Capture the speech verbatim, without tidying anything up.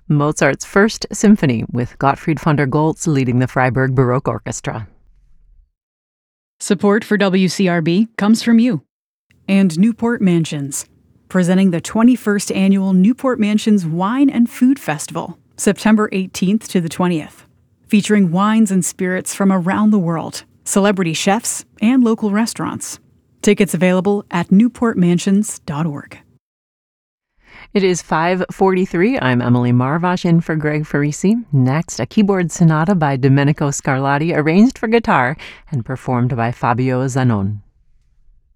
Mozart's First Symphony with Gottfried von der Goltz leading the Freiburg Baroque Orchestra. Support for W C R B comes from you. And Newport Mansions, presenting the twenty-first Annual Newport Mansions Wine and Food Festival, September eighteenth to the twentieth, featuring wines and spirits from around the world, celebrity chefs, and local restaurants. Tickets available at newport mansions dot org. It is five forty-three. I'm Emily Marvash in for Greg Farisi. Next, a keyboard sonata by Domenico Scarlatti, arranged for guitar and performed by Fabio Zanon.